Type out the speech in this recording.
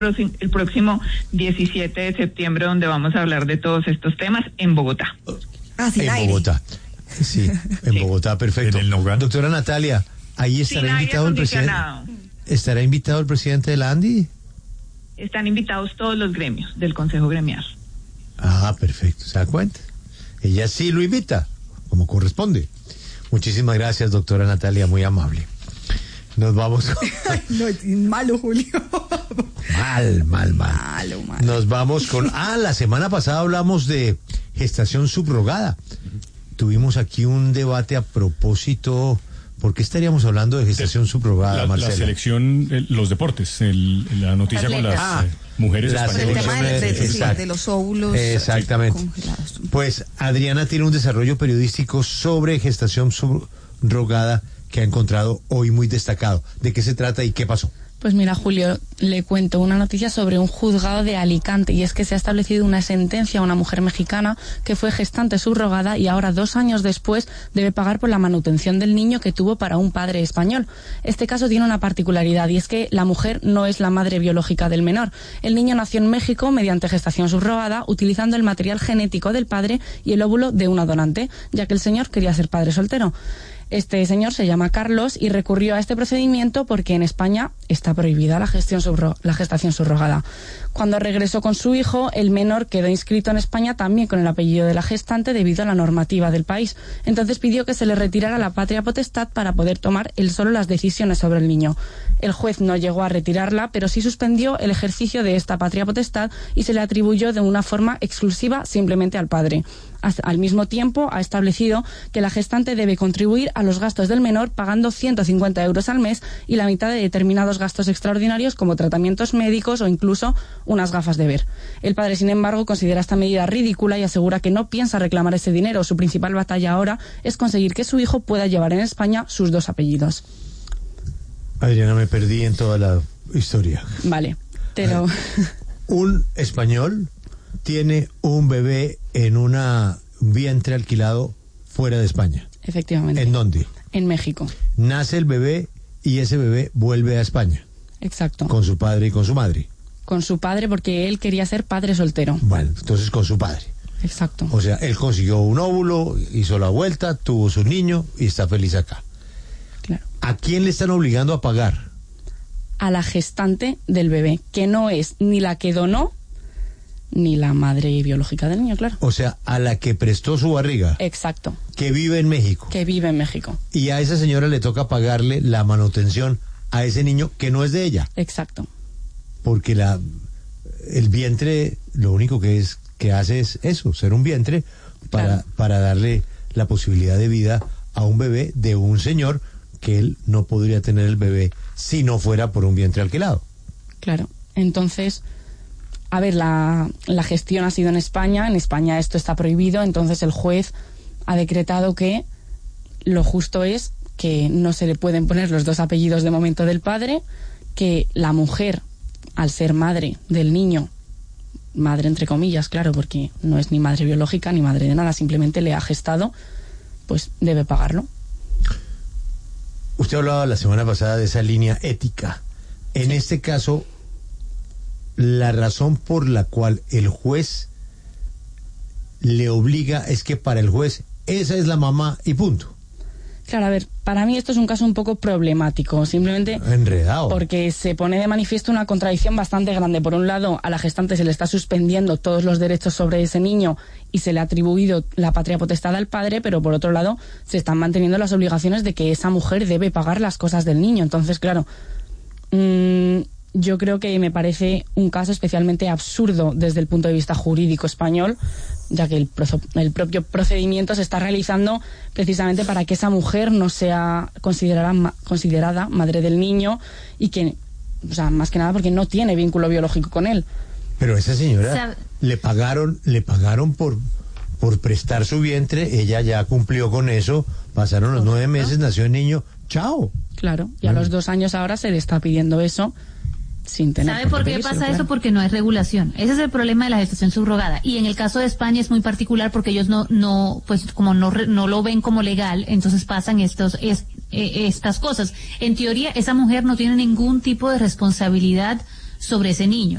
el próximo 17 de septiembre, donde vamos a hablar de todos estos temas en Bogotá. En Bogotá. Sí, en Bogotá, perfecto. Doctora Natalia, ahí estará invitado el presidente. ¿Estará invitado el presidente de la ANDI? Están invitados todos los gremios del Consejo Gremial. Ah, perfecto, ¿se da cuenta? Ella sí lo invita, como corresponde. Muchísimas gracias, doctora Natalia, muy amable. Nos vamos con... No, es malo, Julio. Malo. Nos vamos con... la semana pasada hablamos de gestación subrogada. Tuvimos aquí un debate a propósito... ¿Por qué estaríamos hablando de gestación subrogada, Marcela? La selección, los deportes, la noticia con las mujeres españolas. El tema de los óvulos. Exactamente. Congelados. Pues Adriana tiene un desarrollo periodístico sobre gestación subrogada que ha encontrado hoy muy destacado. ¿De qué se trata y qué pasó? Pues mira, Julio, le cuento una noticia sobre un juzgado de Alicante, y es que se ha establecido una sentencia a una mujer mexicana que fue gestante subrogada y ahora 2 años después debe pagar por la manutención del niño que tuvo para un padre español. Este caso tiene una particularidad, y es que la mujer no es la madre biológica del menor. El niño nació en México mediante gestación subrogada, utilizando el material genético del padre y el óvulo de una donante, ya que el señor quería ser padre soltero. Este señor se llama Carlos y recurrió a este procedimiento porque en España está prohibida la gestación subrogada. Cuando regresó con su hijo, el menor quedó inscrito en España también con el apellido de la gestante debido a la normativa del país. Entonces pidió que se le retirara la patria potestad para poder tomar él solo las decisiones sobre el niño. El juez no llegó a retirarla, pero sí suspendió el ejercicio de esta patria potestad y se le atribuyó de una forma exclusiva simplemente al padre. Al mismo tiempo, ha establecido que la gestante debe contribuir a los gastos del menor pagando 150 euros al mes y la mitad de determinados gastos extraordinarios como tratamientos médicos o incluso unas gafas de ver. El padre, sin embargo, considera esta medida ridícula y asegura que no piensa reclamar ese dinero. Su principal batalla ahora es conseguir que su hijo pueda llevar en España sus 2 apellidos. Adriana, me perdí en toda la historia. Vale, pero... Un español tiene un bebé en un vientre alquilado fuera de España. Efectivamente. ¿En dónde? En México. Nace el bebé y ese bebé vuelve a España. Exacto. Con su padre y con su madre. Con su padre, porque él quería ser padre soltero. Bueno, entonces con su padre. Exacto. O sea, él consiguió un óvulo, hizo la vuelta, tuvo su niño y está feliz acá. Claro. ¿A quién le están obligando a pagar? A la gestante del bebé, que no es ni la que donó ni la madre biológica del niño, claro. O sea, a la que prestó su barriga. Exacto. Que vive en México. Que vive en México. Y a esa señora le toca pagarle la manutención a ese niño que no es de ella. Exacto. Porque el vientre lo único que hace es eso, ser un vientre para darle la posibilidad de vida a un bebé de un señor que él no podría tener el bebé si no fuera por un vientre alquilado. Claro. Entonces, a ver, la gestión ha sido en España esto está prohibido, entonces el juez ha decretado que lo justo es que no se le pueden poner los 2 apellidos de momento del padre, que la mujer, al ser madre del niño, madre entre comillas, claro, porque no es ni madre biológica ni madre de nada, simplemente le ha gestado, pues debe pagarlo. Usted hablaba la semana pasada de esa línea ética. En este caso, la razón por la cual el juez le obliga es que para el juez esa es la mamá y punto. Claro, a ver, para mí esto es un caso un poco problemático, simplemente enredado, porque se pone de manifiesto una contradicción bastante grande. Por un lado, a la gestante se le está suspendiendo todos los derechos sobre ese niño y se le ha atribuido la patria potestad al padre, pero por otro lado se están manteniendo las obligaciones de que esa mujer debe pagar las cosas del niño. Entonces, claro, yo creo que me parece un caso especialmente absurdo desde el punto de vista jurídico español, ya que el propio procedimiento se está realizando precisamente para que esa mujer no sea considerada madre del niño y que, o sea, más que nada porque no tiene vínculo biológico con él. Pero esa señora le pagaron por prestar su vientre, ella ya cumplió con eso, pasaron los 9 meses, nació el niño, chao. Claro, y a los 2 años ahora se le está pidiendo eso sin tener. ¿Sabe por qué pasa eso? Porque no hay regulación. Ese es el problema de la gestación subrogada. Y en el caso de España es muy particular porque ellos pues como no lo ven como legal, entonces pasan estas cosas. En teoría, esa mujer no tiene ningún tipo de responsabilidad sobre ese niño.